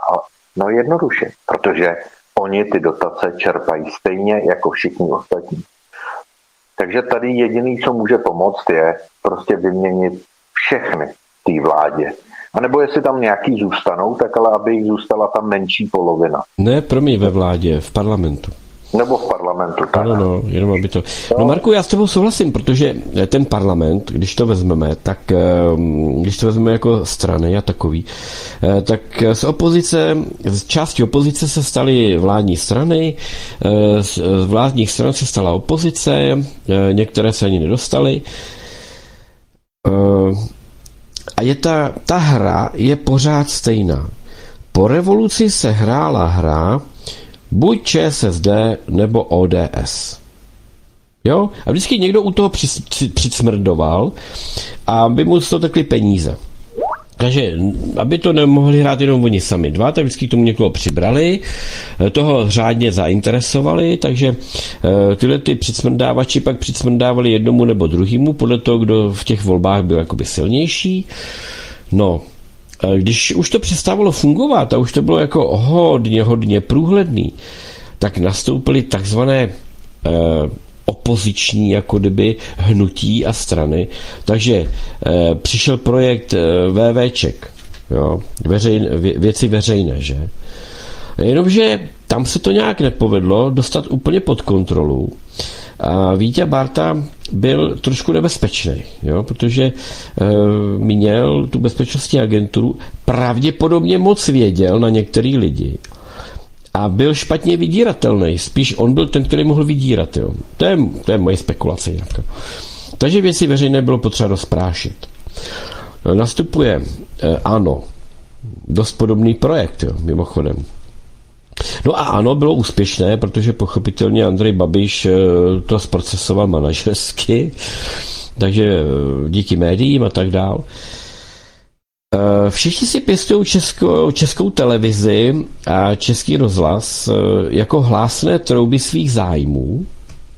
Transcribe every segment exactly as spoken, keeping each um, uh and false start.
No jednoduše, protože oni ty dotace čerpají stejně jako všichni ostatní. Takže tady jediný, co může pomoct, je prostě vyměnit všechny té vládě. A nebo jestli tam nějaký zůstanou, tak ale aby jich zůstala tam menší polovina. Ne, promiň, ve vládě, v parlamentu. Nebo v parlamentu, tak. No, no, jenom aby to... No, Marku, já s tebou souhlasím, protože ten parlament, když to vezmeme, tak když to vezmeme jako strany a takový, tak z opozice, z části opozice se staly vládní strany, z vládních stran se stala opozice, některé se ani nedostaly. A je ta, ta hra je pořád stejná. Po revoluci se hrála hra buď ČSSD nebo O D S. Jo? A vždycky někdo u toho přicmrdoval a aby mu z toho tekly peníze. Takže, aby to nemohli hrát jenom oni sami dva, tak vždycky k tomu někoho přibrali, toho řádně zainteresovali, takže tyhle ty přicmrdávači pak přicmrdávali jednomu nebo druhému, podle toho, kdo v těch volbách byl jakoby silnější. No, když už to přestávalo fungovat a už to bylo jako hodně, hodně průhledný, tak nastoupily takzvané eh, opoziční jako kdyby hnutí a strany. Takže eh, přišel projekt eh, VVček, jo, veřejn, vě, věci veřejné, že? Jenomže tam se to nějak nepovedlo dostat úplně pod kontrolu. A Vítě Bárta byl trošku nebezpečný, jo, protože e, měl tu bezpečnostní agenturu, pravděpodobně moc věděl na některý lidi a byl špatně vydíratelný. Spíš on byl ten, který mohl vydírat. Jo. To, je, to je moje spekulace. Jinak. Takže věci veřejné bylo potřeba rozprášit. Nastupuje e, ANO. Dost podobný projekt, jo, mimochodem. No a ano, bylo úspěšné, protože pochopitelně Andrej Babiš to zprocesoval manažersky, takže díky médiím a tak dál. Všichni si pěstují českou, českou televizi a Český rozhlas jako hlásné trouby svých zájmů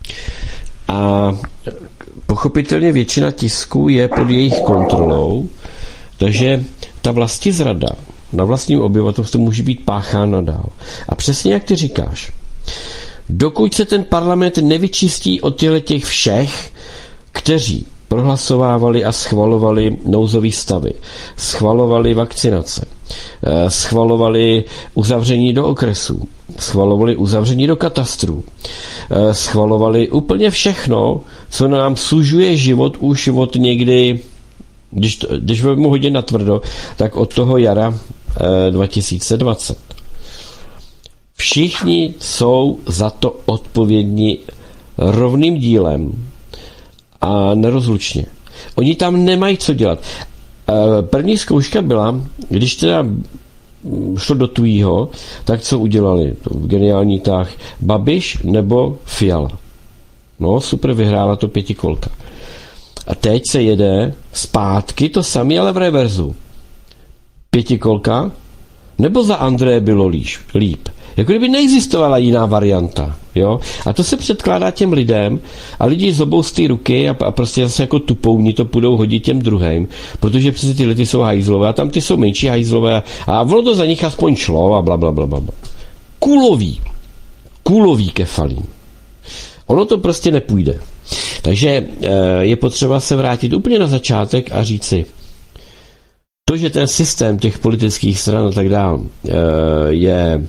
a pochopitelně většina tisku je pod jejich kontrolou, takže ta vlastizrada na vlastním obyvatelstvu může být páchána dál. A přesně jak ty říkáš, dokud se ten parlament nevyčistí od těch všech, kteří prohlasovávali a schvalovali nouzový stavy, schvalovali vakcinace, schvalovali uzavření do okresů, schvalovali uzavření do katastrů, schvalovali úplně všechno, co nám sužuje život už od někdy, když, to, když vezmu hodně natvrdo, tak od toho jara eh, dva tisíce dvacet. Všichni jsou za to odpovědní rovným dílem a nerozlučně. Oni tam nemají co dělat. Eh, první zkouška byla, když teda šlo do tujího, tak co udělali? To geniální tah. Babiš nebo Fiala. No super, vyhrála to pětikolka. A teď se jede zpátky to samé, ale v reverzu. Pětikolka? Nebo za Andreje bylo líš, líp? Jako kdyby neexistovala jiná varianta. Jo? A to se předkládá těm lidem a lidi zobou z té ruky a, a prostě zase jako tupouni to půjdou hodit těm druhým, protože přece ty lidi jsou hajzlové a tam ty jsou menší hajzlové a, a ono to za nich aspoň šlo a blablabla. Bla, bla. Kulový. Kulový kefalín. Ono to prostě nepůjde. Takže je potřeba se vrátit úplně na začátek a říci, to, že ten systém těch politických stran a tak dále je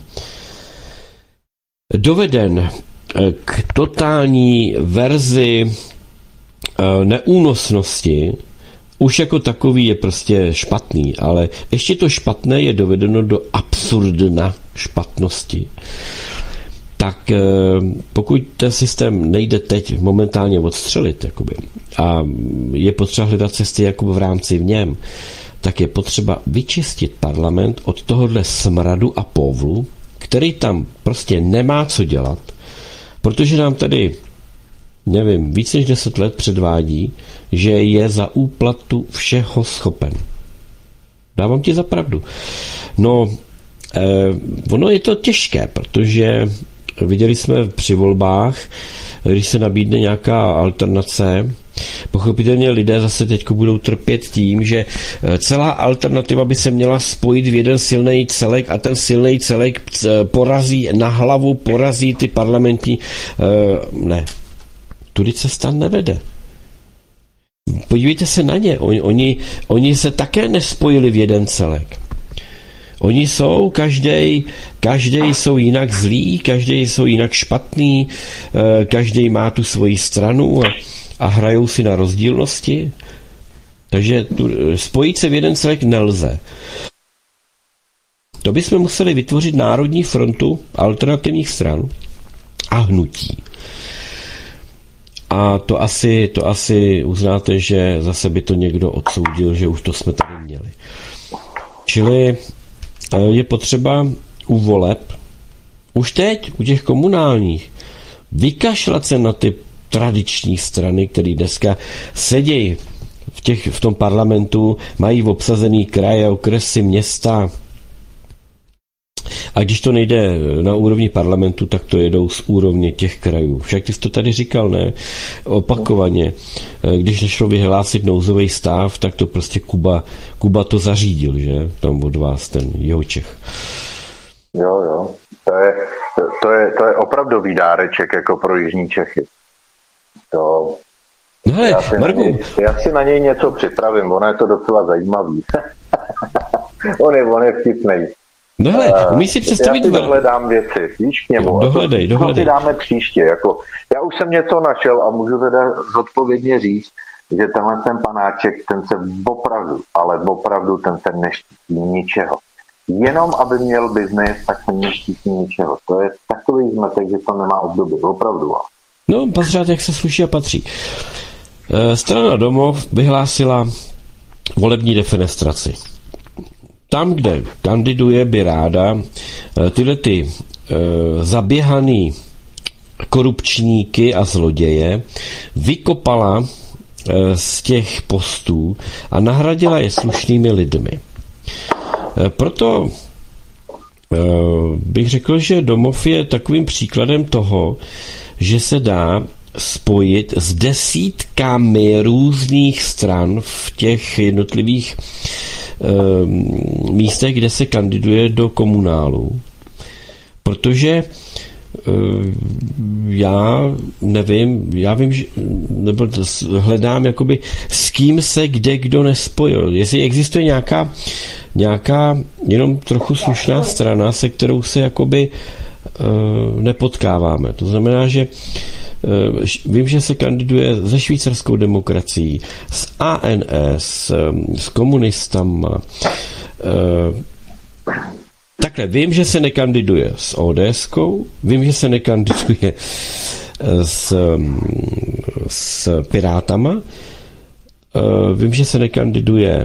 doveden k totální verzi neúnosnosti, už jako takový je prostě špatný, ale ještě to špatné je dovedeno do absurdna špatnosti. Tak pokud ten systém nejde teď momentálně odstřelit jakoby, a je potřeba hledat cesty jakoby v rámci v něm, tak je potřeba vyčistit parlament od tohohle smradu a povlu, který tam prostě nemá co dělat, protože nám tady, nevím, víc než deset let předvádí, že je za úplatu všeho schopen. Dávám ti za pravdu. No, eh, ono je to těžké, protože viděli jsme při volbách, když se nabídne nějaká alternace, Pochopitelně lidé zase teď budou trpět tím, že celá alternativa by se měla spojit v jeden silný celek a ten silný celek porazí na hlavu, porazí ty parlamentní... Ne, tudy cesta nevede. Podívejte se na ně, oni, oni, oni se také nespojili v jeden celek. Oni jsou, každý, každý jsou jinak zlí, každý jsou jinak špatný, každý má tu svoji stranu a, a hrajou si na rozdílnosti. Takže tu, spojit se v jeden celek nelze. To bychom museli vytvořit Národní frontu alternativních stran a hnutí. A to asi, to asi uznáte, že zase by to někdo odsoudil, že už to jsme tady měli. Čili je potřeba u voleb, už teď, u těch komunálních, vykašlat se na ty tradiční strany, které dneska sedějí v, těch, v tom parlamentu, mají obsazený kraje, okresy, města. A když to nejde na úrovni parlamentu, tak to jedou z úrovně těch krajů. Však ty jsi to tady říkal, ne? Opakovaně. Když nešlo vyhlásit nouzový stav, tak to prostě Kuba, Kuba to zařídil, že? Tam od vás ten Jihočech. Jo, jo. To je, to je, to je opravdový dáreček jako pro jižní Čechy. To... No hele, já, si Marku... něj, já si na něj něco připravím, ono je to docela zajímavý. on, je, on je vtipnej. No hele, umíš si představit... Já si dohledám věci, víš k němu. Dohledej, to, dohledej. To si dáme příště. Jako, já už jsem něco našel a můžu teda zodpovědně říct, že tenhle ten panáček, ten se opravdu, ale opravdu ten se neštítí ničeho. Jenom aby měl biznes, tak se neštítí ničeho. To je takový zmetek, že to nemá období. Opravdu. No, pořád jak se sluší a patří. Strana Domov vyhlásila volební defenestraci. Tam, kde kandiduje, by ráda tyhle ty uh, zaběhaný korupčníky a zloděje vykopala uh, z těch postů a nahradila je slušnými lidmi. Uh, proto uh, bych řekl, že Domov je takovým příkladem toho, že se dá spojit s desítkami různých stran v těch jednotlivých místech, kde se kandiduje do komunálu. Protože já nevím, já vím, že, nebo hledám jakoby s kým se kde kdo nespojil. Jestli existuje nějaká, nějaká jenom trochu slušná strana, se kterou se jakoby uh, nepotkáváme. To znamená, že uh, vím, že se kandiduje se švýcarskou demokracií, s A N S, s komunistama. Uh, Takhle, vím, že se nekandiduje s ODSkou, vím, že se nekandiduje s, s Pirátama, vím, že se nekandiduje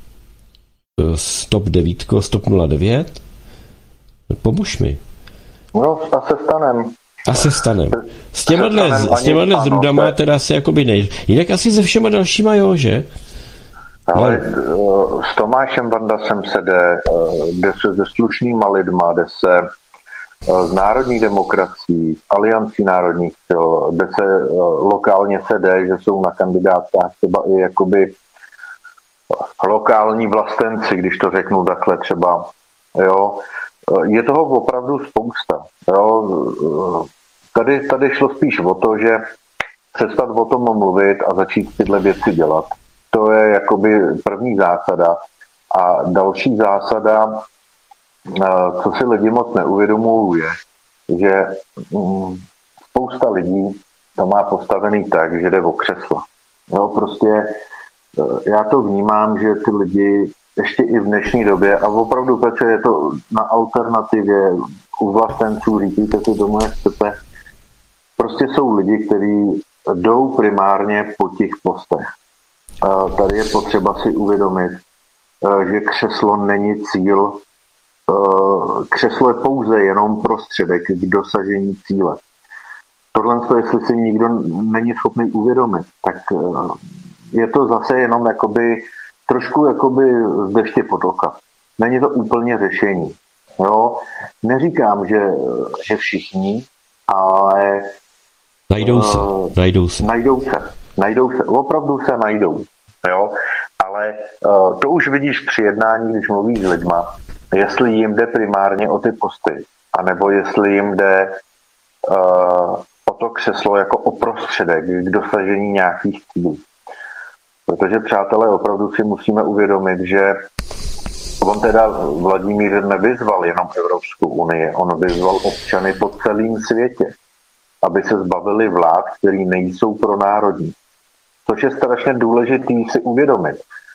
s TOP devět, s TOP nula devět. Pomůž mi. No, a se stanem. A se stanem. S těmahle, s těmahle zrudama teda asi jakoby nejde. Jinak asi se všema dalšíma, jo, že? Ale no. S Tomášem Vandasem se jde, jde se se slušnýma lidma, jde se s národní demokracií, aliancí národních sil, jde se lokálně se jde, že jsou na kandidátkách třeba i jakoby lokální vlastenci, když to řeknu takhle třeba. Jo. Je toho opravdu spousta. Jo. Tady, tady šlo spíš o to, že přestat o tom mluvit a začít tyhle věci dělat. To je jakoby první zásada. A další zásada, co si lidi moc neuvědomují, je, že spousta lidí to má postavený tak, že jde o křesla. Jo, prostě já to vnímám, že ty lidi ještě i v dnešní době, a opravdu, protože je to na alternativě u vlastenců, říkejte si tomu, jak chcete, prostě jsou lidi, kteří jdou primárně po těch postech. Tady je potřeba si uvědomit, že křeslo není cíl, křeslo je pouze jenom prostředek k dosažení cíle. Tohle, jestli si nikdo není schopný uvědomit, tak je to zase jenom jakoby, trošku jakoby z deště pod oka. Není to úplně řešení. Jo? Neříkám, že, že všichni, ale najdou se. Najdou se. Najdou se. Najdou se, opravdu se najdou. Jo? Ale uh, to už vidíš při jednání, když mluvíš s lidma, jestli jim jde primárně o ty posty, anebo jestli jim jde uh, o to křeslo jako o prostředek k dosažení nějakých cílů. Protože, přátelé, opravdu si musíme uvědomit, že on teda Vladimír nevyzval jenom Evropskou unii, on vyzval občany po celém světě, aby se zbavili vlád, které nejsou pronárodní. Což je strašně důležitý si uvědomit.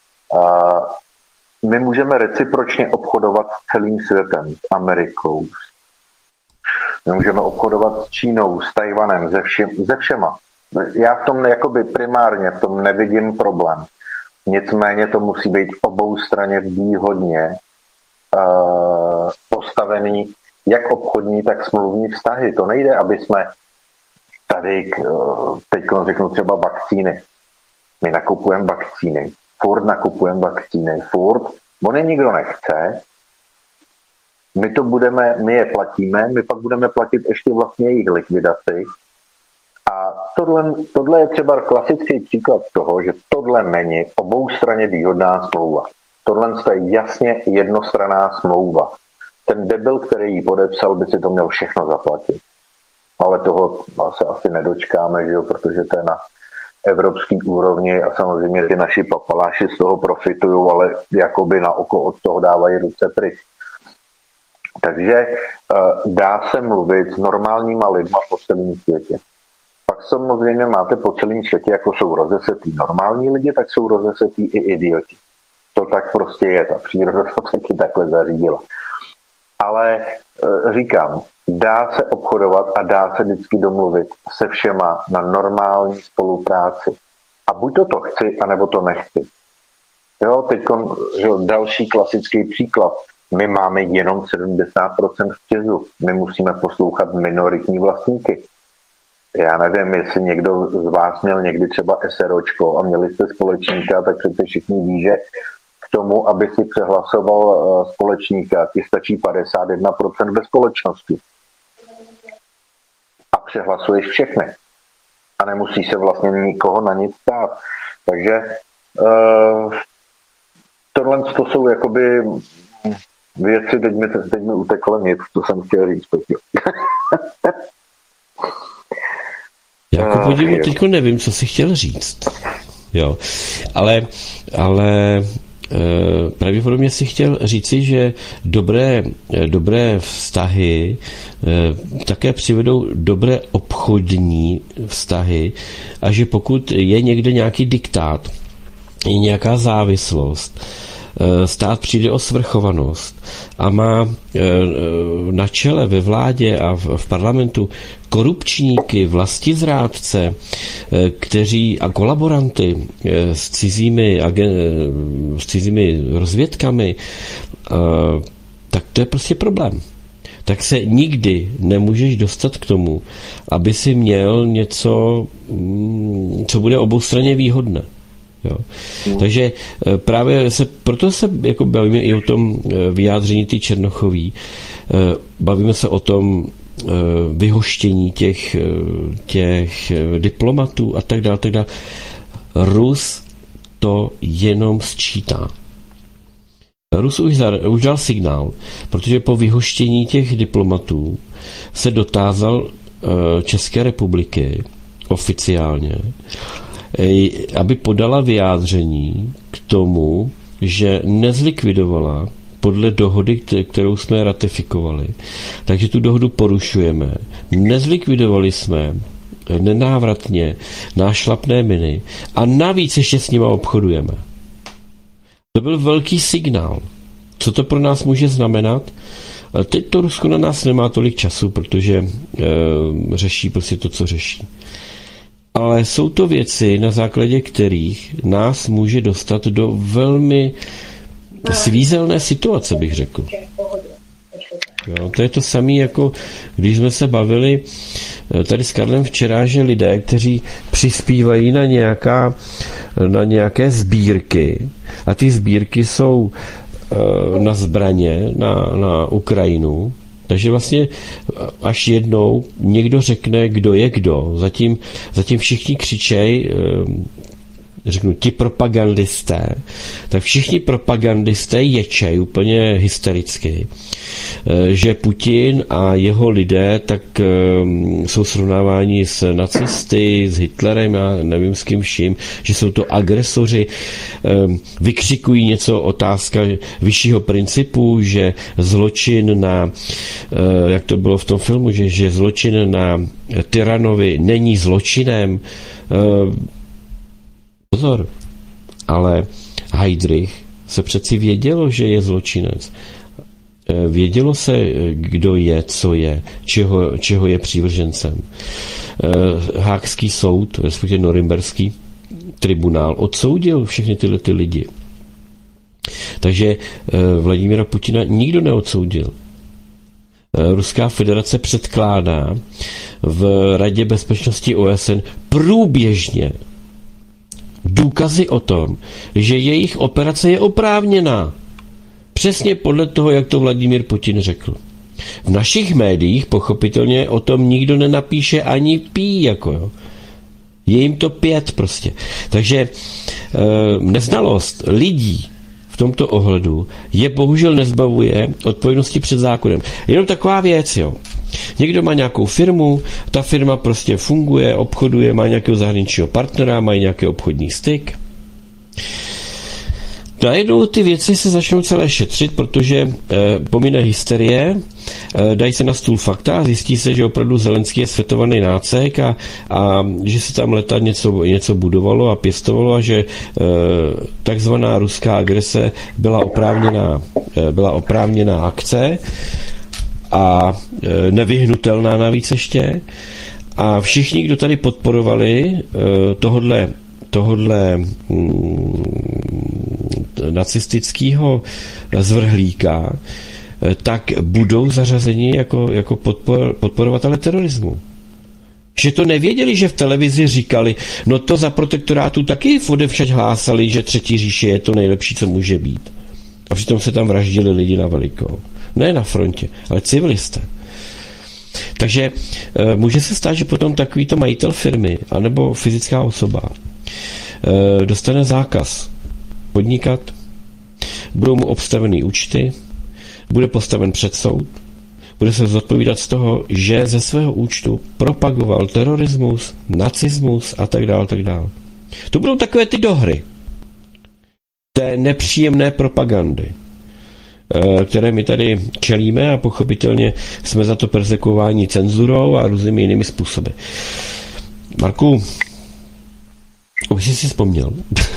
My můžeme recipročně obchodovat s celým světem, s Amerikou. My můžeme obchodovat s Čínou, s Tajvanem, ze, všem, ze všema. Já v tom jakoby primárně v tom nevidím problém. Nicméně to musí být obou straně výhodně uh, postavený jak obchodní, tak smluvní vztahy. To nejde, aby jsme tady, uh, teď řeknu třeba vakcíny. My nakupujeme vakcíny. Furt nakupujeme vakcíny. Furt. On je nikdo nechce. My to budeme, my je platíme, my pak budeme platit ještě vlastně jejich likvidaci. A tohle, tohle je třeba klasický příklad toho, že tohle není oboustranně výhodná smlouva. Tohle je jasně jednostranná smlouva. Ten debil, který ji podepsal, by si to měl všechno zaplatit. Ale toho se asi nedočkáme, že jo, protože to je na evropský úrovni a samozřejmě ty naši papaláši z toho profitují, ale jakoby na oko od toho dávají ruce pryč. Takže uh, dá se mluvit s normálníma lidma po celém světě. Pak samozřejmě máte po celém světě, jako jsou rozesetí normální lidi, tak jsou rozesetí i idioti. To tak prostě je, ta příroda to taky takhle zařídila. Ale uh, říkám, dá se obchodovat a dá se vždycky domluvit se všema na normální spolupráci. A buď to to chci, anebo to nechci. Jo, teď další klasický příklad. My máme jenom sedmdesát procent v Česu. My musíme poslouchat minoritní vlastníky. Já nevím, jestli někdo z vás měl někdy třeba SROčko a měli jste společníka, tak přece všichni ví, že k tomu, aby si přehlasoval společníka, ti stačí padesát jedna procent ve společnosti. A přehlasuješ všechny. A nemusí se vlastně nikoho na nic stát. Takže uh, tohle to jsou jakoby věci, teď mi, teď mi uteklo nic, co jsem chtěl říct. Já jako podivu, teďko nevím, co jsi chtěl říct. Jo, ale, ale e, pravděpodobně si chtěl říci, že dobré, dobré vztahy e, také přivedou dobré obchodní vztahy a že pokud je někde nějaký diktát, je nějaká závislost, stát přijde o svrchovanost a má na čele ve vládě a v parlamentu korupčníky, vlastizrádce, kteří a kolaboranty s cizími, s cizími rozvědkami, tak to je prostě problém. Tak se nikdy nemůžeš dostat k tomu, aby si měl něco, co bude oboustranně výhodné. Jo. Takže právě se, proto se jako bavíme i o tom vyjádření ty Černochový. Bavíme se o tom vyhoštění těch, těch diplomatů a tak dále, tak dále. Rus to jenom sčítá. Rus už, za, už dal signál, protože po vyhoštění těch diplomatů se dotázal České republiky oficiálně, aby podala vyjádření k tomu, že nezlikvidovala podle dohody, kterou jsme ratifikovali. Takže tu dohodu porušujeme. Nezlikvidovali jsme nenávratně nášlapné miny a navíc ještě s nima obchodujeme. To byl velký signál. Co to pro nás může znamenat? Teď to Rusko na nás nemá tolik času, protože e, řeší prostě to, co řeší. Ale jsou to věci, na základě kterých nás může dostat do velmi svízelné situace, bych řekl. Jo, to je to samé, jako když jsme se bavili tady s Karlem včera, že lidé, kteří přispívají na, nějaká, na nějaké sbírky, a ty sbírky jsou na zbraně, na, na Ukrajinu, Takže vlastně až jednou někdo řekne, kdo je kdo. Zatím, zatím všichni křičej, řeknu, ti propagandisté, tak všichni propagandisté ječej úplně hystericky, že Putin a jeho lidé tak jsou srovnáváni s nacisty, s Hitlerem, já nevím s kým vším, že jsou to agresoři, vykřikují něco, otázka vyššího principu, že zločin na, jak to bylo v tom filmu, že, že zločin na tyranovi není zločinem. Pozor, ale Heydrich se přeci vědělo, že je zločinec. Vědělo se, kdo je, co je, čeho, čeho je přívržencem. Hákský soud, respektive norimberský tribunál, odsoudil všechny tyhle ty lidi. Takže Vladimíra Putina nikdo neodsoudil. Ruská federace předkládá v Radě bezpečnosti O S N průběžně důkazy o tom, že jejich operace je oprávněná. Přesně podle toho, jak to Vladimír Putin řekl. V našich médiích pochopitelně o tom nikdo nenapíše ani pí, jako jo. Je jim to pět prostě. Takže e, neznalost lidí v tomto ohledu je bohužel nezbavuje odpovědnosti před zákonem. Jenom taková věc, jo. Někdo má nějakou firmu, ta firma prostě funguje, obchoduje, má nějakého zahraničního partnera, má nějaký obchodní styk. Najednou ty věci se začnou celé šetřit, protože e, pomine hysterie, e, dají se na stůl fakta a zjistí se, že opravdu Zelenský je světovaný nácek a, a že se tam leta něco, něco budovalo a pěstovalo a že e, takzvaná ruská agrese byla oprávněná, e, byla oprávněná akce a e, nevyhnutelná navíc ještě. A všichni, kdo tady podporovali e, tohodle tohodle mm, nacistického zvrhlíka, tak budou zařazeni jako, jako podpor, podporovatele terorismu. Že to nevěděli, že v televizi říkali, no to za protektorátu taky odevšať hlásali, že třetí říše je to nejlepší, co může být. A přitom se tam vraždili lidi na velikou. Ne na frontě, ale civilisté. Takže e, může se stát, že potom takovýto majitel firmy, anebo fyzická osoba, e, dostane zákaz podnikat, budou mu obstaveny účty, bude postaven před soud, bude se zodpovídat z toho, že ze svého účtu propagoval terorismus, nacismus a tak dále, tak dále. To budou takové ty dohry té nepříjemné propagandy, které my tady čelíme a pochopitelně jsme za to persekuováni cenzurou a různými jinými způsoby. Marku, už jsi si vzpomněl.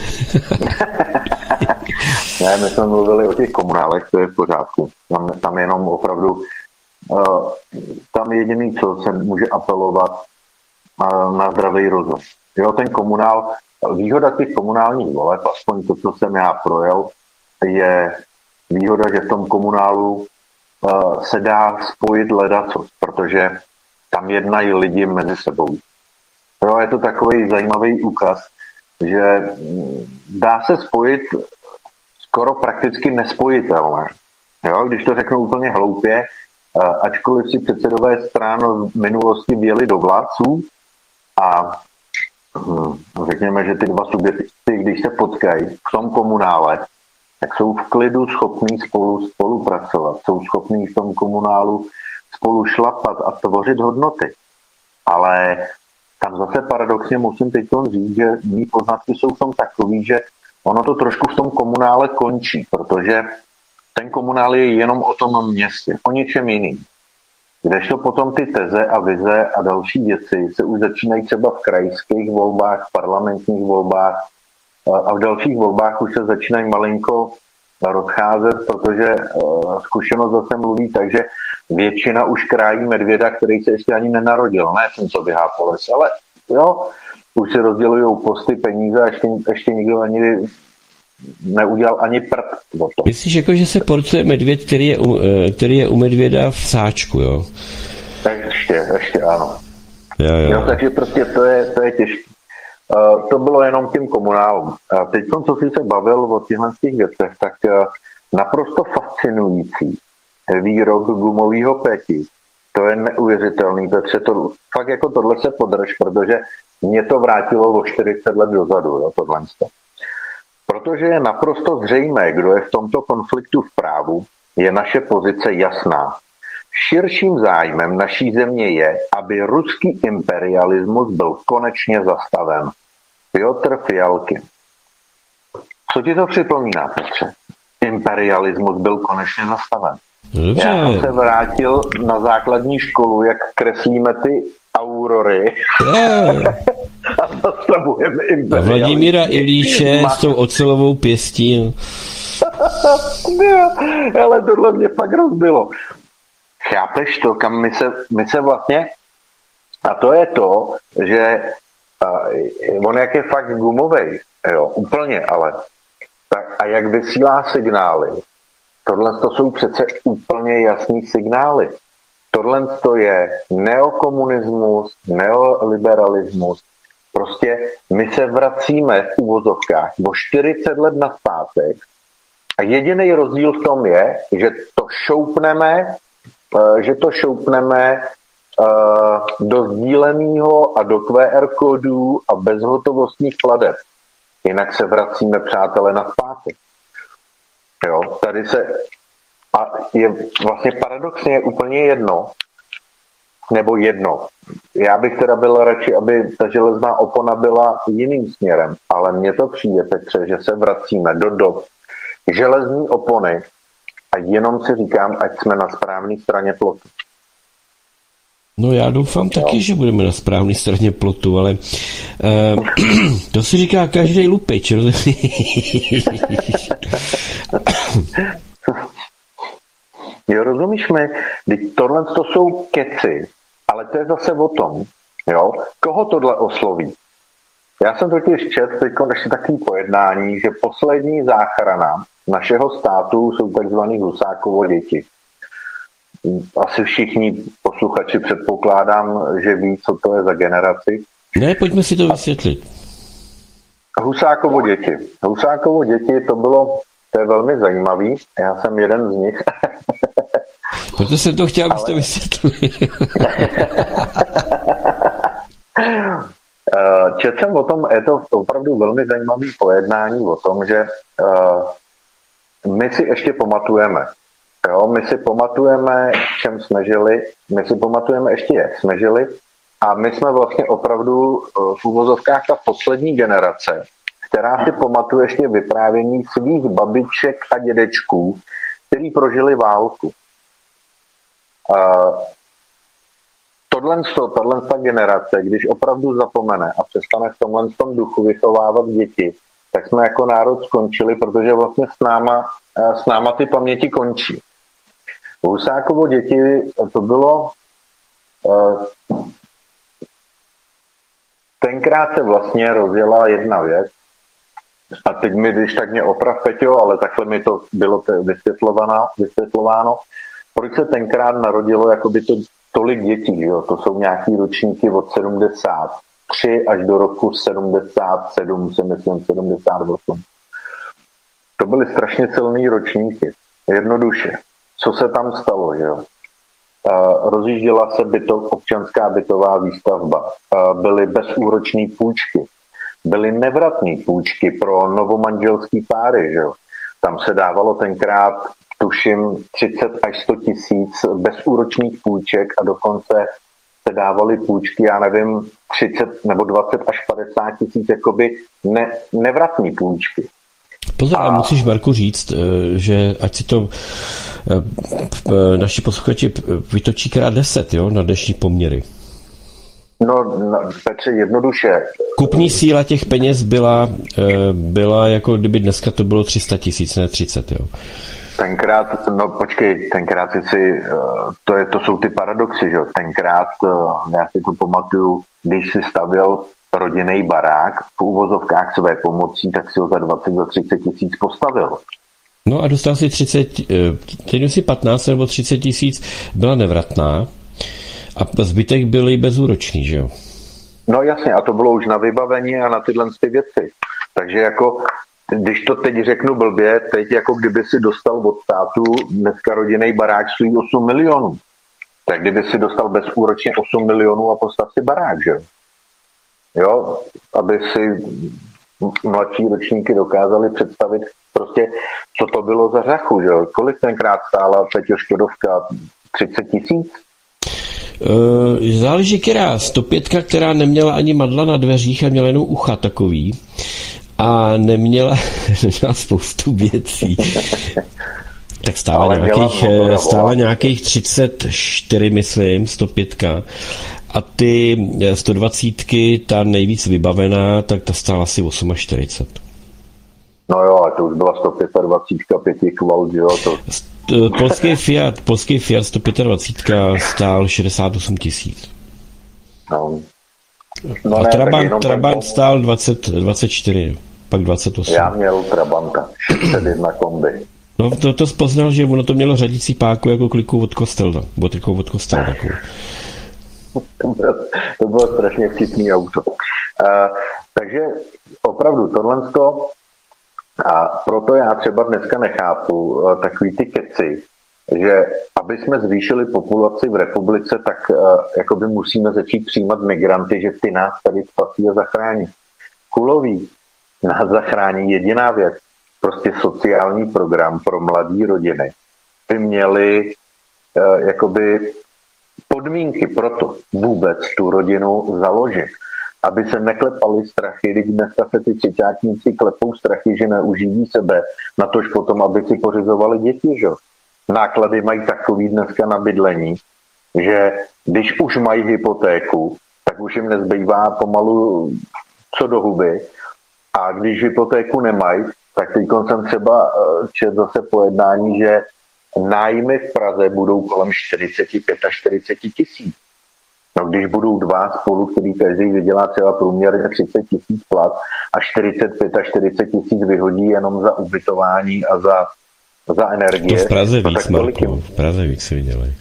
Ne, my jsme mluvili o těch komunálech, to je v pořádku. Tam, tam jenom opravdu, uh, tam jediný, co se může apelovat uh, na zdravý rozum. Jo, ten komunál, výhoda těch komunálních voleb, aspoň to, co jsem já projel, je výhoda, že v tom komunálu uh, se dá spojit ledacos, protože tam jednají lidi mezi sebou. Jo, je to takový zajímavý úkaz, že dá se spojit skoro prakticky nespojitelné. Jo, když to řeknu úplně hloupě, ačkoliv si předsedové stran v minulosti věli do vládců a řekněme, že ty dva subjekty, když se potkají v tom komunále, tak jsou v klidu schopní spolu spolupracovat, jsou schopní v tom komunálu spolu šlapat a tvořit hodnoty. Ale tam zase paradoxně musím teď říct, že mý poznatky jsou v tom takový, že ono to trošku v tom komunále končí, protože ten komunál je jenom o tom městě, o něčem jiným. Kdežto potom ty teze a vize a další věci se už začínají třeba v krajských volbách, v parlamentních volbách a v dalších volbách už se začínají malinko rozcházet, protože zkušenost zase mluví tak, že většina už krájí medvěda, který se ještě ani nenarodil. Ne ten, co běhá po lese, ale jo, už si rozdělují posty, peníze a ještě, ještě nikdo ani neudělal ani prd. Myslíš, jako, že se porcuje medvěd, který je, u, který je u medvěda v sáčku, jo? Tak ještě, ještě ano. Jo, jo. Jo, takže prostě to je, to je těžké. Uh, to bylo jenom tím komunálům. Uh, teď, co jsi se bavil o těchto věcech, tak uh, naprosto fascinující výrok gumového Peti. To je neuvěřitelný, Petře, to, fakt jako tohle se podrž, protože mě to vrátilo o čtyřicet let dozadu, jo, tohle. Protože je naprosto zřejmé, kdo je v tomto konfliktu v právu, je naše pozice jasná. Širším zájmem naší země je, aby ruský imperialismus byl konečně zastaven. Piotr Fialkin. Co ti to připomíná, Petře? Imperialismus byl konečně zastaven. Dobře. Já jsem se vrátil na základní školu, jak kreslíme ty aurory. A zastavujeme imperialismus. A Vladimíra Ilíše s tou ocelovou pěstí. Ale tohle mě fakt rozbilo. Chápeš to, kam my se, my se vlastně... A to je to, že uh, on jak je fakt gumovej, jo, úplně, ale... Tak, a jak vysílá signály. Tohle to jsou přece úplně jasný signály. Tohle to je neokomunismus, neoliberalismus. Prostě my se vracíme v uvozovkách o čtyřicet let nazpátek a jediný rozdíl v tom je, že to šoupneme, že to šoupneme do sdíleného a do Q R kódů a bezhotovostních plateb. Jinak se vracíme, přátelé, nazpátek. Jo, tady se... A je vlastně paradoxně je úplně jedno, nebo jedno. Já bych teda byl radši, aby ta železná opona byla jiným směrem, ale mně to přijde, Petře, že se vracíme do dob železní opony a jenom si říkám, ať jsme na správné straně plotu. No já doufám taky, no. že budeme na správné straně plotu, ale uh, to si říká každý lupič. Jo, rozumíš mi? Tohle to jsou keci, ale to je zase o tom, jo? Koho tohle osloví? Já jsem totiž četl teď ještě takový pojednání, že poslední záchrana našeho státu jsou takzvaný Husákovo děti. Asi všichni posluchači předpokládám, že ví, co to je za generaci. Ne, pojďme si to vysvětlit. Husákovo děti. Husákovo děti, to bylo, to je velmi zajímavý. Já jsem jeden z nich. Proto jsem to chtěl, abyste Ale... vysvětlili. Četl jsem o tom, je to opravdu velmi zajímavý pojednání o tom, že uh, my si ještě pamatujeme. Jo, my si pamatujeme, v čem jsme žili, my si pamatujeme ještě, jak jsme žili a my jsme vlastně opravdu v uvozovkách ta poslední generace, která si pamatuje ještě vyprávění svých babiček a dědečků, který prožili válku. Uh, tohle, tohle ta generace, když opravdu zapomene a přestane v tomhle tom duchu vychovávat děti, tak jsme jako národ skončili, protože vlastně s náma, s náma ty paměti končí. Husákovo děti, to bylo... Uh, tenkrát se vlastně rozjela jedna věc, a teď mi, když tak mě oprav, Peťo, ale takhle mi to bylo vysvětlováno, proč se tenkrát narodilo jakoby to, tolik dětí, jo? To jsou nějaký ročníky od sedmdesát tři až do roku sedmdesát sedm, si myslím, sedmdesát osm. To byly strašně silný ročníky. Jednoduše. Co se tam stalo, že jo? Uh, rozjížděla se bytov, občanská bytová výstavba. Uh, byly bezúročné půjčky. Byly nevratné půjčky pro novomanželský páry, že jo? Tam se dávalo tenkrát, tuším, třicet až sto tisíc bezúročných půjček a dokonce se dávaly půjčky, já nevím, třicet nebo dvacet až padesát tisíc jakoby ne, nevratné půjčky. Pozor, a musíš, Marku, říct, že ať si to naši posluchači vytočí krát deset, jo, na dnešní poměry. No, no, Petře, jednoduše. Kupní síla těch peněz byla, byla jako kdyby dneska to bylo tři sta tisíc, ne třicet, jo. Tenkrát, no počkej, tenkrát si, to, je, to jsou ty paradoxy, že jo. Tenkrát, já si to pamatuju, když si stavěl rodinný barák v úvozovkách své pomocí, tak si ho za dvacet, za třicet tisíc postavil. No a dostal si třicet, teď si patnáct nebo třicet tisíc byla nevratná a zbytek byly bezúročný, že jo? No jasně, a to bylo už na vybavení a na tyhle ty věci. Takže jako když to teď řeknu blbě, teď jako kdyby si dostal od státu dneska rodinný barák stojí osm milionů. Tak kdyby si dostal bezúročně osm milionů a postav si barák, že? Jo, aby si mladší ročníky dokázali představit prostě, co to bylo za řachu, že? Kolik tenkrát stála Peťo Škodovka? třicet tisíc? Uh, záleží která. sto pět, která neměla ani madla na dveřích a měla jenom ucha takový. A neměla, neměla spoustu věcí. Tak stála nějakých, stála nějakých třicet čtyři, myslím, sto pět. A ty sto dvacet, ta nejvíc vybavená, tak ta stála asi čtyřicet osm. No jo, a to už byla sto dvacet pět, pěti kvalt, jo. To... Polský Fiat, polský Fiat sto dvacet pět stál šedesát osm tisíc. No. No a ne, Trabant, Trabant ten... stál dvacet, dvacet čtyři, pak dvacet osm. Já měl Trabanta, šedesát jedna kombi. No to, to spoznal, že ono to mělo řadící páku jako kliku od kostela, botrikou od kostela takovou. To bylo, to bylo strašně vtipný auto. Uh, takže opravdu tohle a proto já třeba dneska nechápu uh, takový ty keci, že aby jsme zvýšili populaci v republice, tak uh, jakoby musíme začít přijímat migranty, že ty nás tady spasí a zachrání. Kulový nás zachrání jediná věc, prostě sociální program pro mladé rodiny by měli uh, jakoby podmínky pro to vůbec tu rodinu založit, aby se neklepaly strachy, když dneska se ty třiťákníci klepou strachy, že neuživí sebe, natož potom, aby si pořizovali děti, že? Náklady mají takový dneska na bydlení, že když už mají hypotéku, tak už jim nezbývá pomalu co do huby, a když hypotéku nemají, tak teď jsem třeba četl zase pojednání, že nájmy v Praze budou kolem čtyřicet čtyřicet pět tisíc. No, když budou dva spolu, který každý vydělá třeba průměrně třicet tisíc plat a čtyřicet pět a čtyřicet tisíc vyhodí jenom za ubytování a za, za energie. To v Praze no, víc, Marko, v Praze víc si vydělají.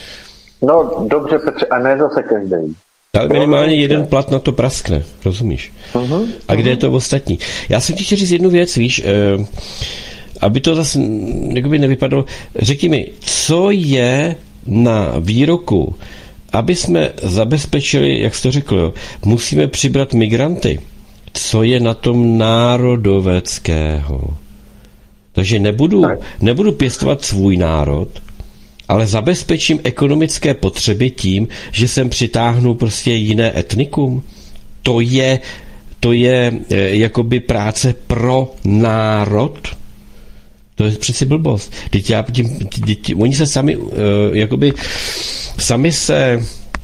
No dobře, Petře, a ne zase každý. Ale minimálně jeden plat na to praskne, rozumíš? Uh-huh, a kde uh-huh. je to ostatní? Já jsem ti chtěl říct jednu věc, víš, eh, aby to zase jakoby nevypadalo. Řekni mi, co je na výroku, aby jsme zabezpečili, jak jsi to řekl, jo, musíme přibrat migranty. Co je na tom národoveckého? Takže nebudu, nebudu pěstovat svůj národ, ale zabezpečím ekonomické potřeby tím, že sem přitáhnu prostě jiné etnikum. To je, to je e, jakoby práce pro národ. To je přeci blbost. Teď já, tím, teď, oni se sami, uh, jakoby, sami se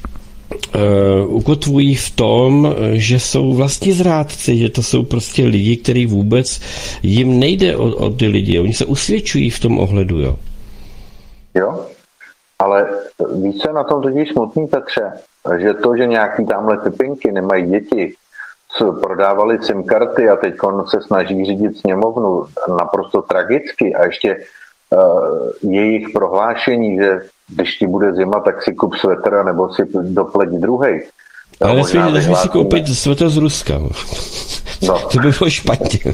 uh, ukotvují v tom, že jsou vlastně zrádci, že to jsou prostě lidi, kteří vůbec jim nejde o, o ty lidi. Oni se usvědčují v tom ohledu, jo. Jo, ale víš, co na tom totiž smutný, Petře, že to, že nějaký tamhle typinky nemají děti, prodávali SIM karty a teď se snaží řídit sněmovnu naprosto tragicky a ještě uh, jejich prohlášení, že když ti bude zima, tak si kup svetr nebo si dopleť druhej. Ale nesmí, nesmí si koupit svetr z Ruska. No. To by bylo špatně.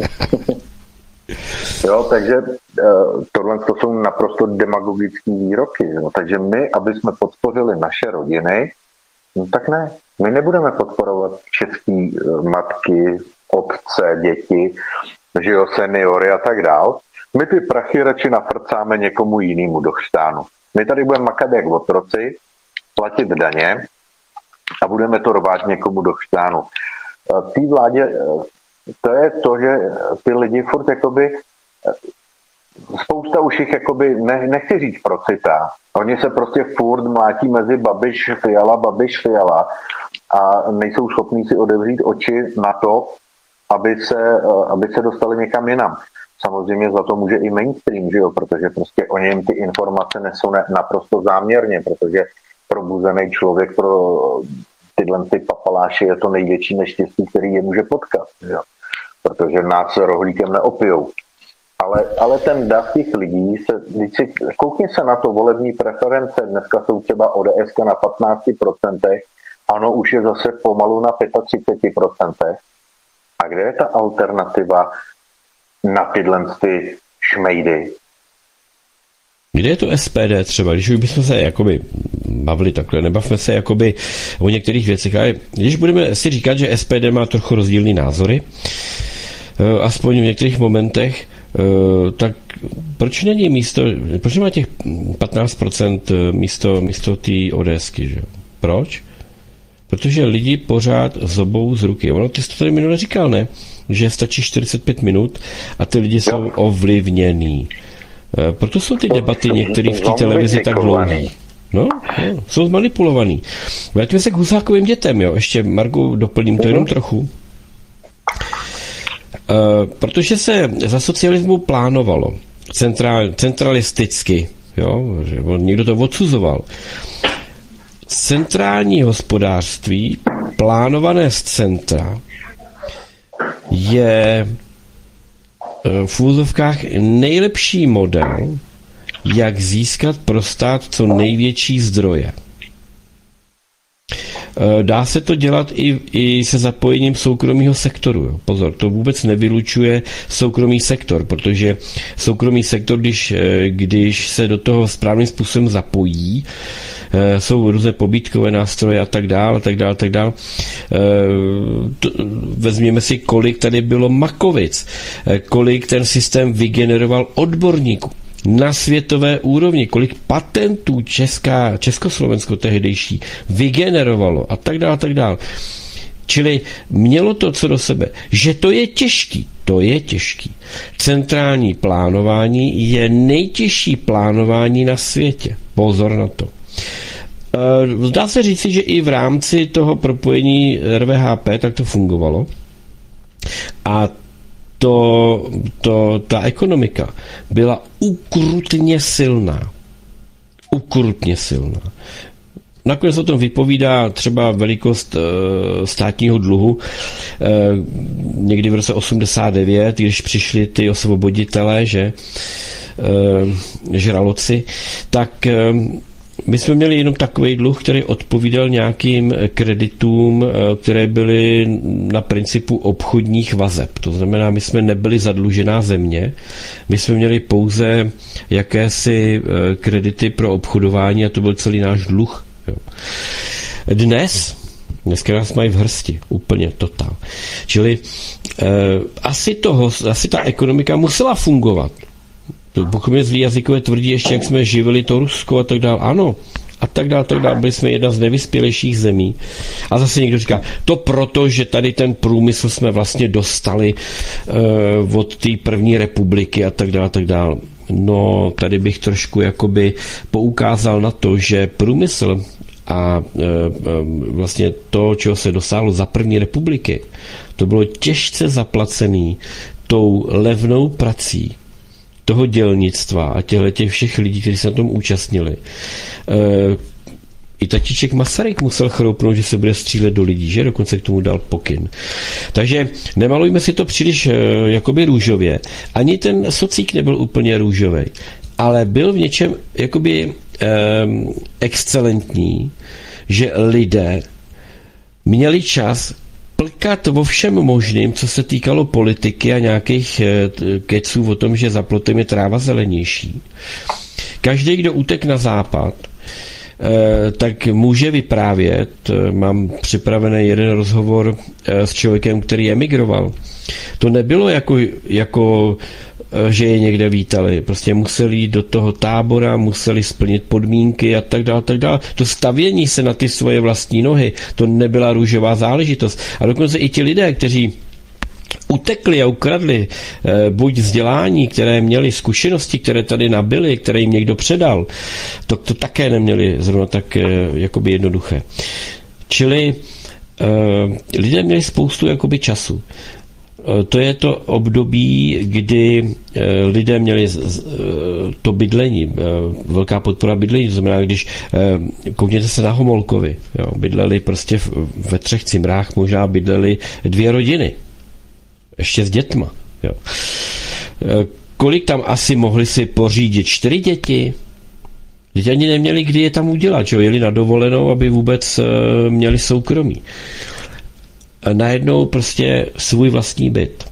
Jo, takže uh, tohle to jsou naprosto demagogické výroky. Jo. Takže my, aby jsme podpořili naše rodiny, no tak ne. My nebudeme podporovat český matky, otce, děti, že jo, seniory a tak dál. My ty prachy radši nafrcáme někomu jinému do chřtánu. My tady budeme makat jak otroci, platit daně a budeme to rvát někomu do chřtánu. V té vládě to je to, že ty lidi furt jakoby, spousta už jich jakoby, ne, nechci říct procitá. Oni se prostě furt mlátí mezi Babiš, Fiala, Babiš, Fiala a nejsou schopní si otevřít oči na to, aby se, aby se dostali někam jinam. Samozřejmě za to může i mainstream, že jo? Protože prostě oni jim ty informace nesou ne, naprosto záměrně, protože probuzený člověk pro tyhle ty papaláši je to největší neštěstí, který je může potkat, že jo? Protože nás rohlíkem neopijou. Ale, ale ten dav těch lidí, se, když si, koukni se na to volební preference, dneska jsou třeba O D S na patnáct procent, ano, už je zase pomalu na třicet pět procent. A kde je ta alternativa na tyhle ty šmejdy. Kde je to S P D třeba, když už bychom se jakoby bavili takhle, nebavme se jakoby o některých věcech, ale když budeme si říkat, že S P D má trochu rozdílný názory, aspoň v některých momentech, tak proč není místo, proč má těch patnáct procent místo, místo té ODSky, že? Proč? Protože lidi pořád zobou z ruky. Ono, ty jsi to tady minule říkal, ne? Že stačí čtyřicet pět minut a ty lidi jsou ovlivněný. Proto jsou ty debaty některých v té televizi tak dlouhé. No, no, jsou zmanipulovaný. Vraťme se k Husákovým dětem, jo. Ještě, Margu, doplním to jenom trochu. Uh, protože se za socialismu plánovalo central, centralisticky, jo, že někdo to odsuzoval. Centrální hospodářství, plánované z centra, je v úzovkách nejlepší model, jak získat pro stát co největší zdroje. Dá se to dělat i, i se zapojením soukromého sektoru. Jo. Pozor, to vůbec nevylučuje soukromý sektor, protože soukromý sektor, když, když se do toho správným způsobem zapojí, jsou různé pobídkové nástroje a tak dále, a tak dále, a tak dále. Vezměme si, kolik tady bylo Makovic, kolik ten systém vygeneroval odborníků na světové úrovni, kolik patentů Česká, Československo tehdejší vygenerovalo a tak dále, a tak dále. Čili mělo to co do sebe, že to je těžký, to je těžký. Centrální plánování je nejtěžší plánování na světě. Pozor na to. Zdá se říci, že i v rámci toho propojení R V H P tak to fungovalo. A to, to, ta ekonomika byla ukrutně silná. Ukrutně silná. Nakonec o tom vypovídá třeba velikost e, státního dluhu. E, někdy v roce osmdesát devět, když přišli ty osvoboditelé, že e, žraloci, tak e, my jsme měli jenom takový dluh, který odpovídal nějakým kreditům, které byly na principu obchodních vazeb. To znamená, my jsme nebyli zadlužená země, my jsme měli pouze jakési kredity pro obchodování a to byl celý náš dluh. Jo. Dnes, dneska nás mají v hrsti, úplně totál. Čili eh, asi, toho, asi ta ekonomika musela fungovat. Pokud mě zlý jazykové tvrdí ještě, jak jsme živili to Rusko a tak dále. Ano, a tak dále, tak dále. Byli jsme jedna z nevyspělejších zemí. A zase někdo říká, to proto, že tady ten průmysl jsme vlastně dostali uh, od té první republiky a tak dále, tak dále. No, tady bych trošku jakoby poukázal na to, že průmysl a uh, uh, vlastně to, čeho se dosáhlo za první republiky, to bylo těžce zaplacený tou levnou prací toho dělnictva a těchto těch všech lidí, kteří se na tom účastnili. E, I tatíček Masaryk musel chroupnout, že se bude střílet do lidí, že dokonce k tomu dal pokyn. Takže nemalujme si to příliš e, jakoby růžově. Ani ten socík nebyl úplně růžový, ale byl v něčem jakoby e, excelentní, že lidé měli čas plkat vo všem možným, co se týkalo politiky a nějakých keců o tom, že za plotem je tráva zelenější. Každý, kdo utek na západ, tak může vyprávět. Mám připravený jeden rozhovor s člověkem, který emigroval. To nebylo jako, jako že je někde vítali. Prostě museli jít do toho tábora, museli splnit podmínky a tak dále, tak dále. To stavění se na ty svoje vlastní nohy, to nebyla růžová záležitost. A dokonce i ti lidé, kteří utekli a ukradli eh, buď vzdělání, které měli, zkušenosti, které tady nabyly, které jim někdo předal, to, to také neměli zrovna tak eh, jakoby jednoduché. Čili eh, lidé měli spoustu jakoby času. To je to období, kdy lidé měli to bydlení, velká podpora bydlení, to znamená, když koukněte se na Homolkovi, jo, bydleli prostě ve třech cimrách, možná bydleli dvě rodiny, ještě s dětma. Jo. Kolik tam asi mohli si pořídit? Čtyři děti? Děti ani neměli, kdy je tam udělat, že jo, jeli na dovolenou, aby vůbec měli soukromí. Najednou prostě svůj vlastní byt.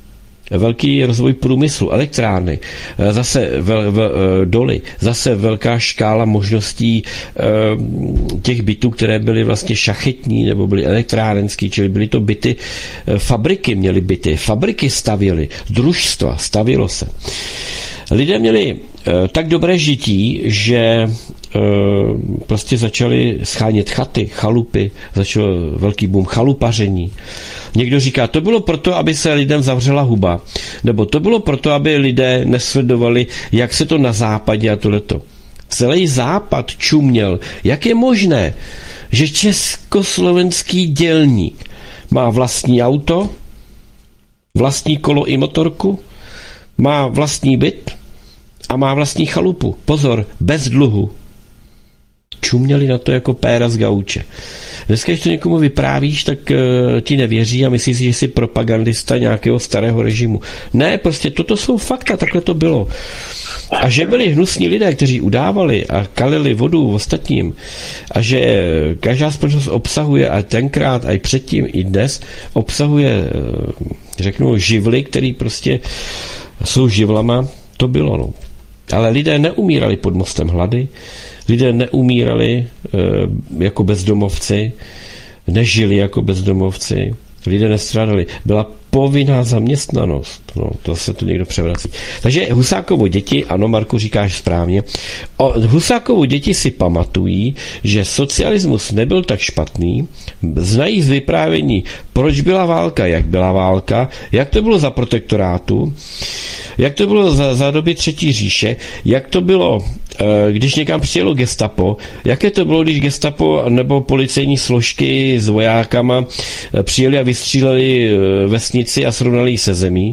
velký rozvoj průmyslu, elektrárny, zase vel, vel, doly, zase velká škála možností těch bytů, které byly vlastně šachetní nebo byly elektrárenský, čili byly to byty, fabriky měly byty, fabriky stavěly, družstva, stavělo se. Lidé měli tak dobré žití, že prostě začali schánět chaty, chalupy, začal velký boom chalupaření. Někdo říká, to bylo proto, aby se lidem zavřela huba, nebo to bylo proto, aby lidé nesledovali, jak se to na západě a tohleto. Celý západ čuměl, jak je možné, že československý dělník má vlastní auto, vlastní kolo i motorku, má vlastní byt a má vlastní chalupu. Pozor, bez dluhu. Čuměli na to jako péra z gauče. Dneska, když to někomu vyprávíš, tak uh, ti nevěří a myslí si, že jsi propagandista nějakého starého režimu. Ne, prostě toto jsou fakta, takhle to bylo. A že byli hnusní lidé, kteří udávali a kalili vodu ostatním a že každá společnost obsahuje a tenkrát, a i předtím, i dnes obsahuje, řeknu, živly, který prostě jsou živlama, to bylo, no. Ale lidé neumírali pod mostem hlady, lidé neumírali e, jako bezdomovci, nežili jako bezdomovci, lidé nestrádali. Byla povinná zaměstnanost. No, to se tu někdo převrací. Takže Husákovo děti, ano, Marku, říkáš správně, o Husákovo děti si pamatují, že socialismus nebyl tak špatný, znají z vyprávění, proč byla válka, jak byla válka, jak to bylo za protektorátu, jak to bylo za, za doby Třetí říše, jak to bylo, když někam přijelo gestapo, jaké to bylo, když gestapo nebo policejní složky s vojákama přijeli a vystříleli vesnici a srovnali ji se zemí.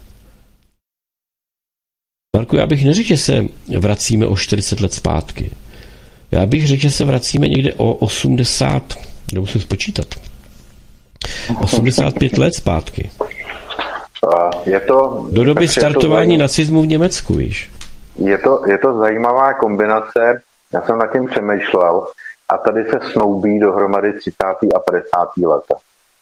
Marku, já bych neřekl, že se vracíme o čtyřicet let zpátky. Já bych řekl, že se vracíme někde o osmdesát, nebo musím spočítat, osmdesát pět let zpátky. Je to, do doby startování je to, nacismu v Německu, víš. Je to, je to zajímavá kombinace, já jsem nad tím přemýšlel a tady se snoubí dohromady třicátá a padesátá leta.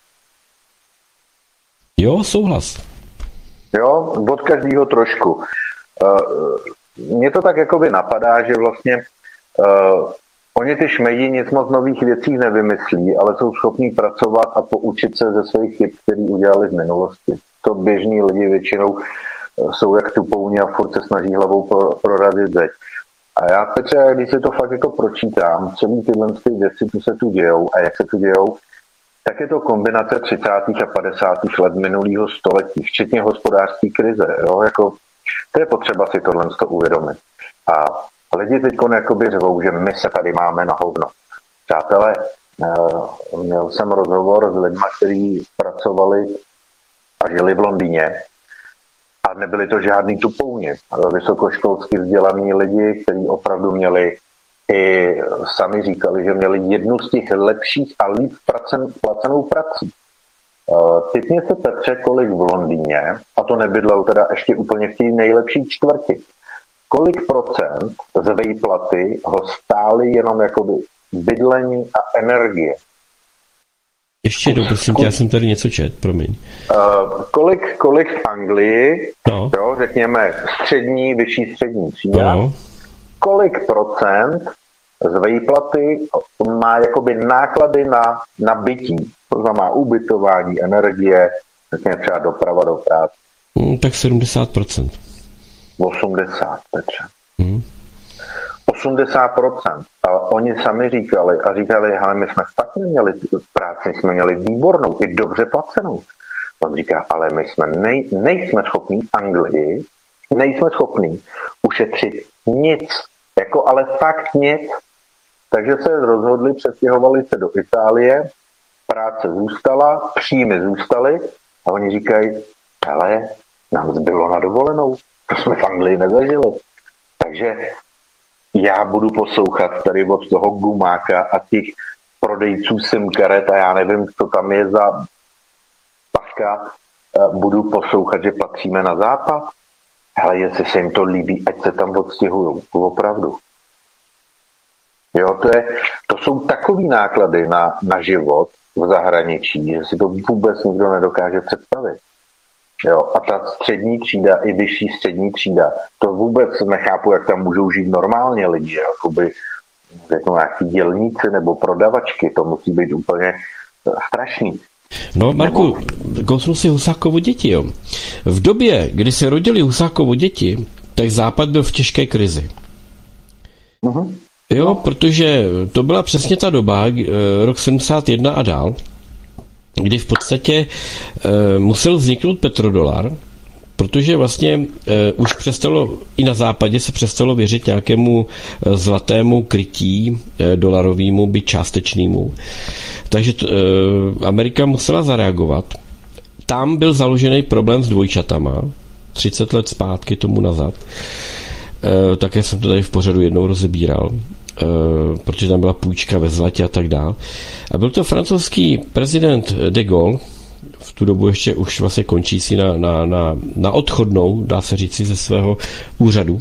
Jo, souhlas. Jo, od každého trošku. Mně to tak jakoby napadá, že vlastně uh, oni ty šmejdi nic moc nových věcí nevymyslí, ale jsou schopní pracovat a poučit se ze svých chyb, které udělali v minulosti. To běžní lidi většinou jsou jak tupouni a furt se snaží hlavou pro, prorazit zeď. A já, Petře, když si to fakt jako pročítám, celý tyhle ty věci, co se tu dějou a jak se tu dějou, tak je to kombinace třicátých a padesátých let minulého století, včetně hospodářské krize. Jo? Jako, to je potřeba si tohle uvědomit. A lidi teď jakoby řvou, že my se tady máme na hovno. Přátelé, měl jsem rozhovor s lidmi, kteří pracovali a žili v Londýně a nebyli to žádný tupouni. Vysokoškolsky vzdělaní lidi, kteří opravdu měli, i sami říkali, že měli jednu z těch lepších a líp placenou prací. Typně se, Petře, kolik v Londýně, a to nebydlel teda ještě úplně v té nejlepší čtvrti, kolik procent z výplaty ho stály jenom jakoby bydlení a energie. Ještě jednou, prosím tě, já jsem tady něco čet, promiň. Uh, kolik, kolik v Anglii, no. Jo, řekněme střední, vyšší střední třída, no. Kolik procent z výplaty má jakoby náklady na, na bytí, to znamená ubytování, energie, řekněme třeba doprava do práce. Hmm, tak sedmdesát procent. osmdesát, Petře. Hmm. osmdesát procent. A oni sami říkali, a říkali, hele, my jsme fakt neměli práci, my jsme měli výbornou, i dobře placenou. On říká, ale my jsme nej, nejsme schopní v Anglii, nejsme schopní ušetřit nic, jako ale fakt nic. Takže se rozhodli, přestěhovali se do Itálie, práce zůstala, příjmy zůstaly a oni říkají, hele, nám zbylo na dovolenou, to jsme v Anglii nezažili. Takže já budu poslouchat tady od toho gumáka a těch prodejců simkaret a já nevím, co tam je za paska, budu poslouchat, že patříme na západ. Hele, jestli se jim to líbí, ať se tam odstěhujou. Opravdu. Jo, to, je, to jsou takový náklady na, na život v zahraničí, že si to vůbec nikdo nedokáže představit. Jo, a ta střední třída, i vyšší střední třída, to vůbec nechápu, jak tam můžou žít normálně lidi, jakoby řeknu nějaký dělníci nebo prodavačky, to musí být úplně strašný. No, Marku, kousnu si Husákovo děti, jo. V době, kdy se rodili Husákovo děti, tak Západ byl v těžké krizi. Uh-huh. Jo, protože to byla přesně ta doba, rok sedmdesát jedna a dál, kdy v podstatě e, musel vzniknout petrodolar, protože vlastně e, už přestalo, i na západě se přestalo věřit nějakému e, zlatému krytí e, dolarovému, byť částečnému. Takže t, e, Amerika musela zareagovat. Tam byl založený problém s dvojčatama, třicet let zpátky tomu nazad. E, také jsem to tady v pořadu jednou rozebíral, e, protože tam byla půjčka ve zlatě a tak dál. A byl to francouzský prezident de Gaulle, v tu dobu ještě už vlastně končící na, na, na, na odchodnou, dá se říci, ze svého úřadu.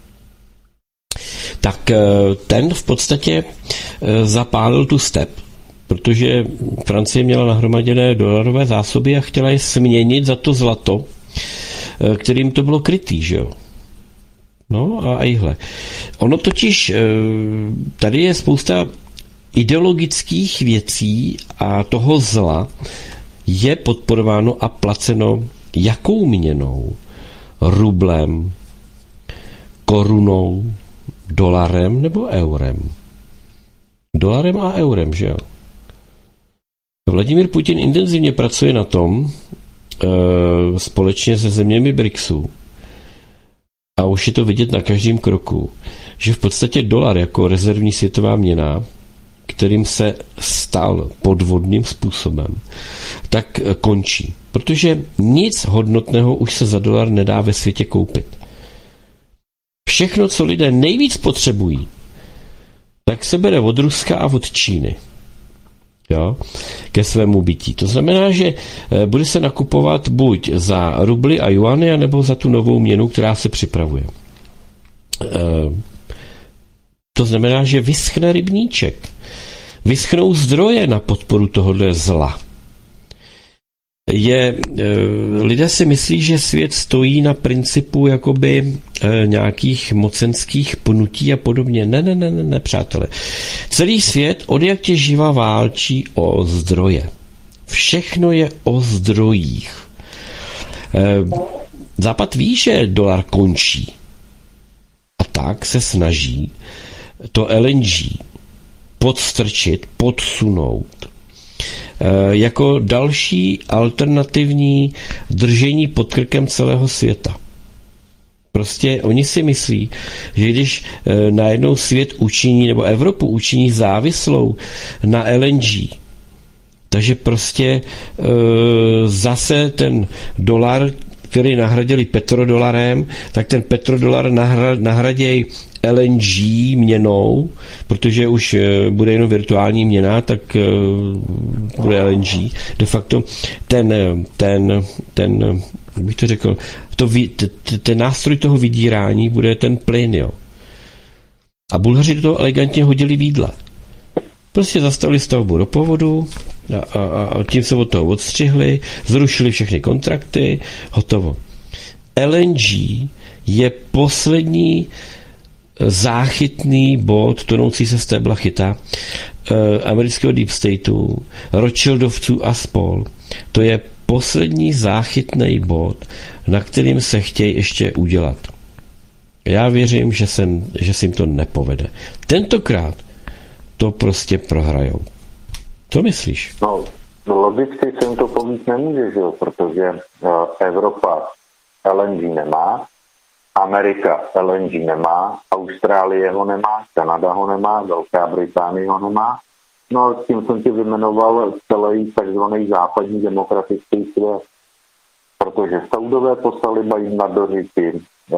Tak e, ten v podstatě e, zapálil tu step, protože Francie měla nahromaděné dolarové zásoby a chtěla je směnit za to zlato, e, kterým to bylo krytý, že jo. No a ihle. Ono totiž, tady je spousta ideologických věcí a toho zla je podporováno a placeno jakou měnou? Rublem, korunou, dolarem nebo eurem? Dolarem a eurem, že jo? Vladimír Putin intenzivně pracuje na tom, společně se zeměmi BRICSu, a už je to vidět na každém kroku, že v podstatě dolar jako rezervní světová měna, kterým se stal podvodným způsobem, tak končí. Protože nic hodnotného už se za dolar nedá ve světě koupit. Všechno, co lidé nejvíc potřebují, tak se bere od Ruska a od Číny. Jo, ke svému bytí. To znamená, že bude se nakupovat buď za rubly a juany, nebo za tu novou měnu, která se připravuje. To znamená, že vyschne rybníček. Vyschnou zdroje na podporu tohohle zla. Je, lidé si myslí, že svět stojí na principu jakoby nějakých mocenských pnutí a podobně. Ne, ne, ne, ne, ne, přátelé. Celý svět od jak tě živa válčí o zdroje. Všechno je o zdrojích. Západ ví, že dolar končí. A tak se snaží to L N G podstrčit, podsunout jako další alternativní držení pod krkem celého světa. Prostě oni si myslí, že když e, najednou svět učiní, nebo Evropu učiní závislou na L N G, takže prostě e, zase ten dolar, který nahradili petrodolarem, tak ten petrodolar nahra, nahradějí L N G měnou, protože už bude jenom virtuální měna, tak bude L N G. De facto ten, ten, ten jak bych to řekl, to, ten nástroj toho vydírání bude ten plyn, jo. A Bulhaři do toho elegantně hodili vídla. Prostě zastavili stavbu ropovodu a, a, a tím se od toho odstřihli, zrušili všechny kontrakty, hotovo. L N G je poslední záchytný bod tonoucí se stébla chyta eh, amerického deep stateu, Rothschildovců a spol. To je poslední záchytný bod, na kterým se chtějí ještě udělat. Já věřím, že se, že se jim to nepovede. Tentokrát to prostě prohrajou. Co myslíš? No, logicky se jim to povít nemůže, že jo? Protože uh, Evropa L N G nemá, Amerika L N G nemá, Austrálie ho nemá, Kanada ho nemá, Velká Británie ho nemá. No tím jsem ti vymenoval celý takzvaný západní demokratický svět. Protože Saudové poslali Bajmadořity,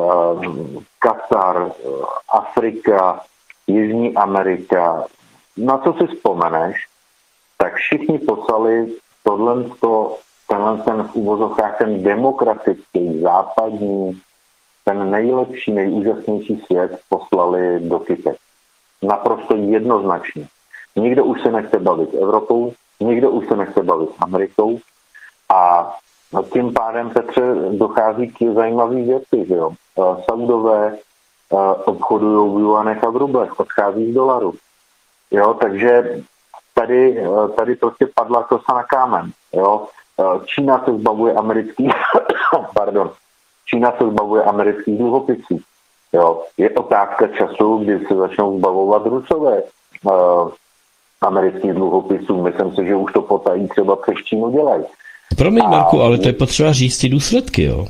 Katar, Afrika, Jižní Amerika. Na co si vzpomeneš, tak všichni poslali tohle, tenhle ten v uvozovkách ten demokratický, západní, ten nejlepší, nejúžasnější svět poslali do kytek. Naprosto jednoznačně. Nikdo už se nechce bavit s Evropou, nikdo už se nechce bavit s Amerikou a No tím pádem, Petře, dochází k zajímavé věci, že jo. Saudové obchodují v juanech a v rublech, odchází z dolaru. Jo, takže tady, tady prostě padla kosa na kámen. Jo. Čína se zbavuje amerických, pardon, Čína se zbavuje amerických dluhopisů. Jo. Je otázka času, kdy se začnou zbavovat Rusové uh, amerických dluhopisů. Myslím si, že už to potají třeba přes Čínu dělají. Promiň, Marku, ale to je potřeba říct ty důsledky, jo?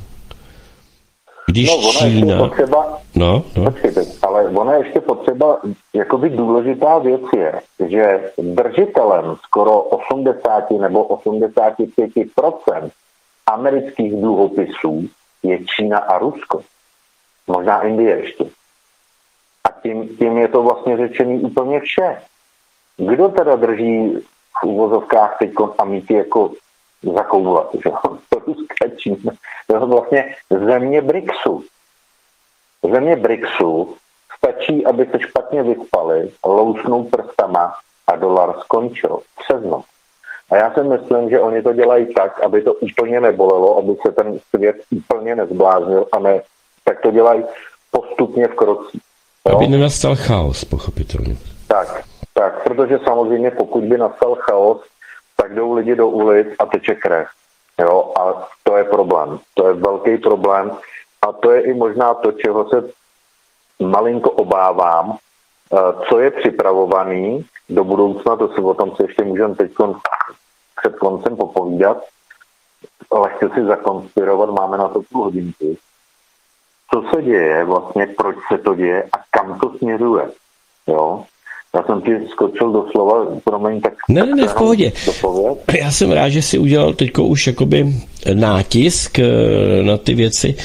Když no, Čína... Potřeba, no, no. Počkejte, ale ona ještě potřeba, jakoby důležitá věc je, že držitelem skoro osmdesát nebo osmdesát pět procent amerických dluhopisů je Čína a Rusko. Možná Indie ještě. A tím, tím je to vlastně řečený úplně vše. Kdo teda drží v uvozovkách teď a mít jako zakouvat, že to Ruská Čína. To je vlastně země BRICSu. Země BRICSu stačí, aby se špatně vyspali, lousnou prstama a dolar skončil. Přes noc. A já si myslím, že oni to dělají tak, aby to úplně nebolelo, aby se ten svět úplně nezbláznil a ne, tak to dělají postupně v krocích. Aby nenastal chaos, pochopitelně. Tak, tak, protože samozřejmě pokud by nastal chaos, tak jdou lidi do ulic a teče krev. Jo, a to je problém. To je velký problém. A to je i možná to, čeho se malinko obávám, co je připravovaný do budoucna, to si o tom se ještě můžeme teď před koncem popovídat. Lehce si zakonspirovat, máme na to půl hodinky. Co se děje vlastně, proč se to děje a kam to směřuje. Jo? Já jsem ti skočil do slova, promiň, tak... Ne, ne, ne, v pohodě. Já jsem rád, že jsi udělal teďko už jakoby nátisk na ty věci.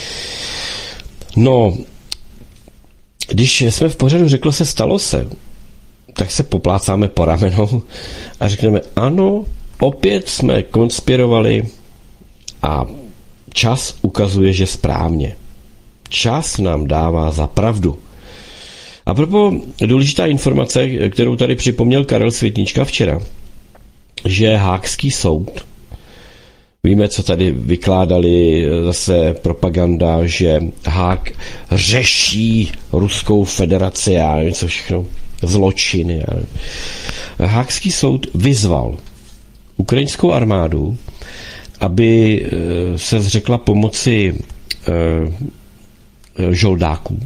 No, když jsme v pořadu řeklo se, stalo se, tak se poplácáme po ramenou a řekneme, ano, opět jsme konspirovali a čas ukazuje, že správně. Čas nám dává za pravdu. A proto důležitá informace, kterou tady připomněl Karel Světnička včera, že Haagský soud, víme, co tady vykládali zase propaganda, že Haag řeší Ruskou federaci a něco všechno, zločiny. Haagský soud vyzval ukrajinskou armádu, aby se zřekla pomoci žoldáků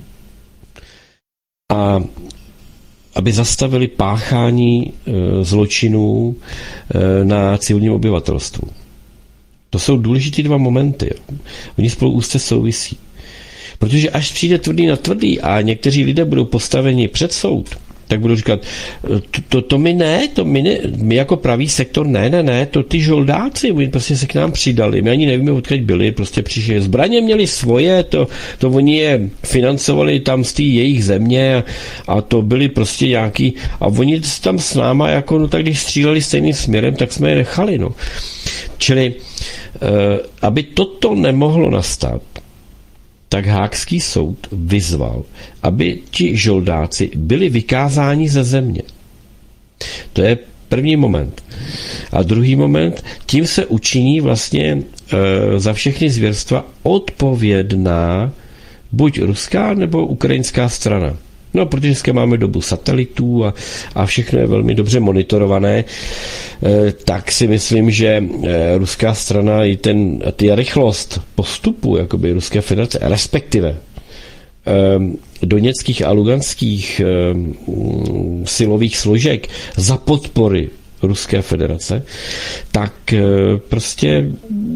a aby zastavili páchání e, zločinů e, na civilním obyvatelstvu. To jsou důležitý dva momenty. Jo. Oni spolu úzce souvisí. Protože až přijde tvrdý na tvrdý a někteří lidé budou postaveni před soud, tak budou říkat, to, to, to my ne, to my ne, my jako pravý sektor, ne, ne, ne, to ty žoldáci, oni prostě se k nám přidali, my ani nevíme, odkud byli, prostě přišli, zbraně měli svoje, to, to oni je financovali tam z té jejich země a, a to byli prostě nějaký, a oni tam s náma, jako, no tak když stříleli stejným směrem, tak jsme je nechali, no. Čili, aby toto nemohlo nastat, tak Haagský soud vyzval, aby ti žoldáci byli vykázáni ze země. To je první moment. A druhý moment, tím se učiní vlastně e, za všechny zvěrstva odpovědná buď ruská nebo ukrajinská strana. No, protože dneska máme dobu satelitů a, a všechno je velmi dobře monitorované, e, tak si myslím, že e, ruská strana i ten, ty rychlost postupu jakoby Ruské federace, respektive e, doněckých a luganských e, silových složek za podpory Ruské federace, tak e, prostě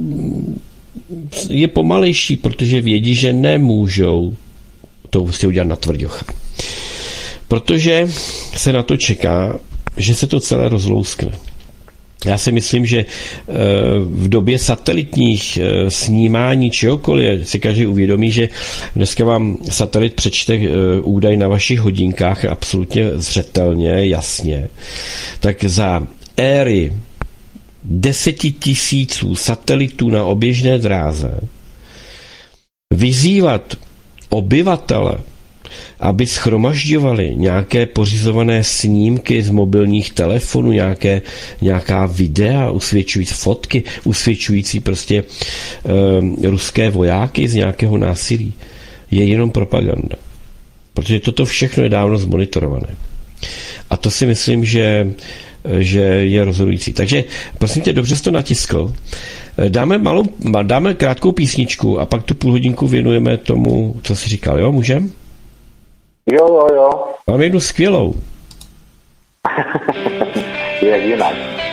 je pomalejší, protože vědí, že nemůžou to prostě udělat na tvrďocha. Protože se na to čeká, že se to celé rozlouskne. Já si myslím, že v době satelitních snímání čehokoliv si každý uvědomí, že dneska vám satelit přečte údaj na vašich hodinkách absolutně zřetelně, jasně. Tak za éry deseti tisíců satelitů na oběžné dráze vyzývat obyvatele aby schromažďovali nějaké pořizované snímky z mobilních telefonů, nějaké, nějaká videa usvědčující fotky, usvědčující prostě e, ruské vojáky z nějakého násilí, je jenom propaganda. Protože toto všechno je dávno zmonitorované. A to si myslím, že, že je rozhodující. Takže prosím tě, dobře jsi to natiskl. Dáme, malou, dáme krátkou písničku a pak tu půl hodinku věnujeme tomu, co jsi říkal. Jo, můžem? Jo, jo, jo. Mám jednu skvělou. Je jinak.